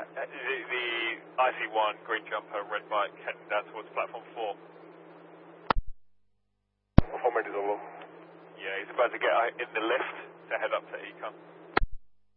Is it the IC1 green jumper, red bike heading down towards platform 4? Platform 8 is over. Yeah, he's about to get in the lift to head up to Econ.